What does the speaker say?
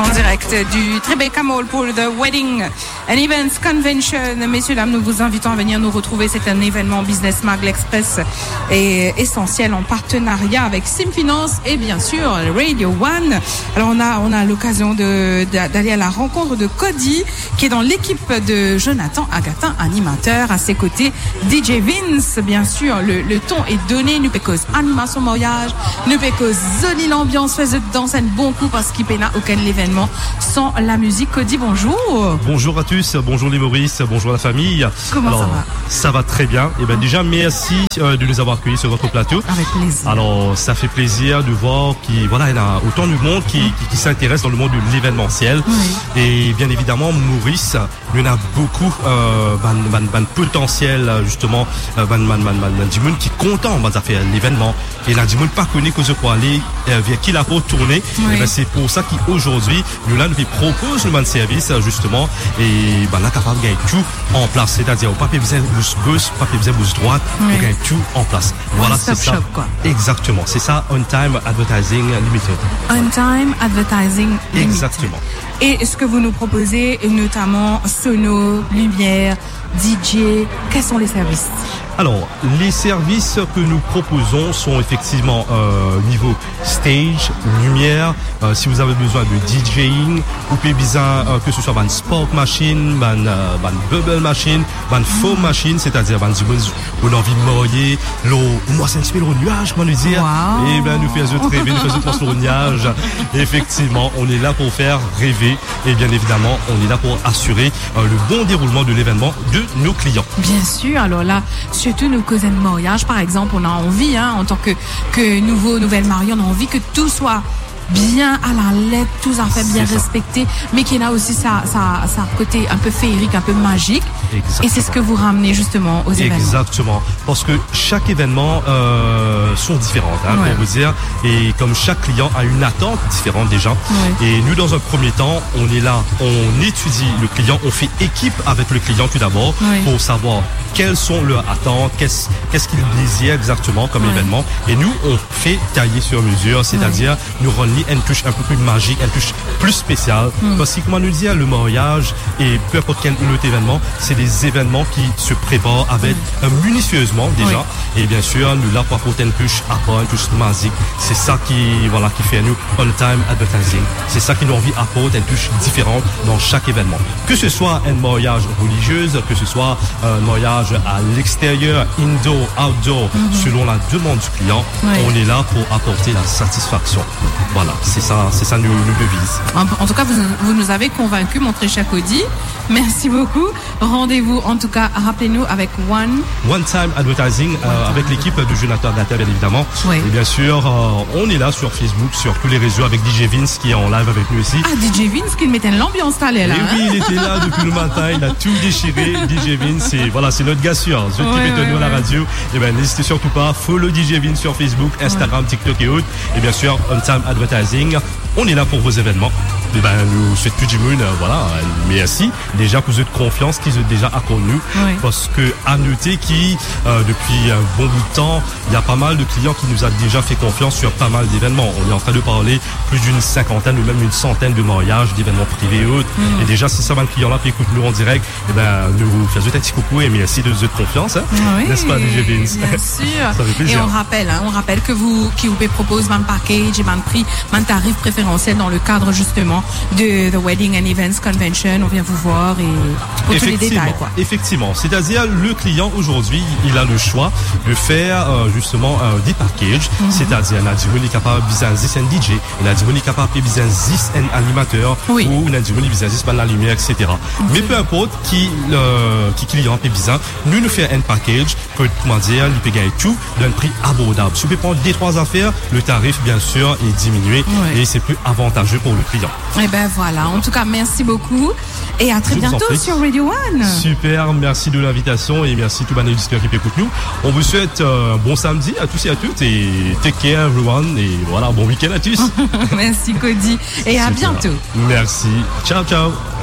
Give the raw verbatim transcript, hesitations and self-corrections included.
en direct du Tribeca Mall pour le Wedding and Events Convention. Messieurs, dames, nous vous invitons à venir nous retrouver. C'est un événement Business Mag L'Express est essentiel en partenariat avec Simfinance et bien sûr Radio One. Alors on a on a l'occasion de, de d'aller à la rencontre de Cody qui est dans l'équipe de Jonathan Agatin, animateur. À ses côtés, D J Vince, bien sûr. Le, le ton est donné. Nous pécos animation mariage, nous pécos zone l'ambiance, fait de danse un bon coup parce qu'il n'a aucun événement sans la musique. Cody, bonjour. Bonjour à tous, bonjour les Maurice, bonjour la famille. Comment Alors, ça va? Ça va très bien. Et ben déjà merci euh, de nous avoir accueillis sur votre plateau. Avec plaisir. Alors ça fait plaisir de voir qu'il voilà, il y a autant de monde qui, qui, qui s'intéresse dans le monde de l'événementiel. Oui. Et bien évidemment Maurice, il y en a beaucoup euh, ban, ban, ban potentiel justement euh, ban, ban, ban, ban, ban, du monde qui est content bah, ça fait l'événement. Et là du monde pas connu que je crois aller euh, via qui l'a pour tourner. Oui. Et ben, c'est pour ça qu'aujourd'hui nous là nous propose le service justement et ben là capable de gagner tout en place, c'est-à-dire pas besoin bouche gauche, pas besoin bouche droite, oui. gagner tout en place. Voilà, c'est ça. Shop, quoi. Exactement, c'est ça. On Time Advertising Limited. On Time Advertising Limited. Exactement. Et ce que vous nous proposez, notamment sono, lumière, D J, quels sont les services? Alors, les services que nous proposons sont effectivement euh, niveau stage, lumière. Euh, si vous avez besoin de DJing, ou puis besoin euh, que ce soit une sport machine, une euh, bubble machine, une foam machine, c'est-à-dire une on a envie de marier, l'eau, moi c'est un petit peu le nuage, comment nous dire. Wow. Et ben nous faisons rêver, nous faisons penser au nuage. Effectivement, on est là pour faire rêver et bien évidemment, on est là pour assurer euh, le bon déroulement de l'événement de nos clients. Bien sûr, alors là, surtout nos cousins de mariage, par exemple, on a envie, hein, en tant que, que nouveau, nouvelle mariée, on a envie que tout soit bien à la lettre, tout ça fait bien respecté, mais qu'il y a aussi sa, sa, sa côté un peu féerique, un peu magique. Exactement. Et c'est ce que vous ramenez justement aux événements. Exactement, parce que chaque événement euh, sont différents, hein, ouais. pour vous dire, et comme chaque client a une attente différente déjà. Ouais. Et nous, dans un premier temps, on est là, on étudie le client, on fait équipe avec le client tout d'abord ouais. pour savoir quelles sont leurs attentes, qu'est-ce, qu'est-ce qu'ils désirent exactement comme ouais. événement. Et nous, on fait tailler sur mesure, c'est-à-dire ouais. nous rendre une touche un peu plus magique, une touche plus spéciale. Mm. Parce que, comment nous dire, le mariage et peu importe quel autre événement, c'est des événements qui se préparent avec mm. euh, minutieusement déjà. Oui. Et bien sûr, nous là pour apporter une touche à part, une touche magique. C'est ça qui, voilà, qui fait nous on-time advertising. C'est ça qui nous envie apporter une touche différente dans chaque événement. Que ce soit un mariage religieux, que ce soit un mariage à l'extérieur, indoor, outdoor, mm-hmm. selon la demande du client, oui. on est là pour apporter la satisfaction. Voilà. C'est ça, c'est ça nous, nous devise. En, en tout cas, vous, vous nous avez convaincus, mon très cher Cody. Merci beaucoup. Rendez-vous, en tout cas, rappelez-nous avec One. One Time Advertising, One euh, time. Avec l'équipe de Jonathan Agatin, bien évidemment. Oui. Et bien sûr, euh, on est là sur Facebook, sur tous les réseaux avec D J Vince qui est en live avec nous ici. Ah, D J Vince qui mettait l'ambiance allait là. Et oui, il était là depuis le matin, il a tout déchiré. D J Vince, et voilà, c'est notre gars sûr. Je ouais, qui est ouais, nous à la ouais. radio. Et ben, n'hésitez surtout pas, follow D J Vince sur Facebook, Instagram, ouais. TikTok et autres. Et bien sûr, On Time Advertising. On est là pour vos événements. Et ben, nous souhaitons plus du monde, euh, voilà, merci. Déjà, pour vous de confiance, qu'ils ont déjà accordé nous. Oui. Parce que, à noter qui, euh, depuis un bon bout de temps, il y a pas mal de clients qui nous a déjà fait confiance sur pas mal d'événements. On est en train de parler plus d'une cinquantaine ou même une centaine de mariages, d'événements privés et autres. Mm. Et déjà, si ça va le client là, puis écoute nous en direct, et ben, nous vous faisons un petit coucou et merci de votre confiance, hein. Oui, n'est-ce pas, D J Vince? Bien sûr. Ça fait plaisir. Et on rappelle, hein, on rappelle que vous, qui vous propose un package et un prix, un tarif préférentiel dans le cadre, justement, de The Wedding and Events Convention. On vient vous voir et pour tous les détails, quoi. Effectivement. C'est-à-dire, le client, aujourd'hui, il a le choix de faire, euh, justement, euh, des packages. Mm-hmm. C'est-à-dire, il a dit, il est capable de business un D J. Il a dit, il est capable de business un animateur. Oui. Ou il a dit, il est business la lumière, et cetera. Mm-hmm. Mais peu importe qui, euh, qui client peut business, nous, nous fait un package que, comment dire, il peut gagner tout d'un prix abordable. Si vous pouvez prendre des trois affaires, le tarif, bien sûr, est diminué. Oui. Et c'est plus avantageux pour le client. Eh ben voilà. En tout cas, merci beaucoup. Et à très Je bientôt sur Radio One. Super. Merci de l'invitation et merci tout le monde qui écoute nous. On vous souhaite un bon samedi à tous et à toutes et take care everyone et voilà, bon week-end à tous. Merci Cody. Et à bientôt. Merci. Ciao, ciao.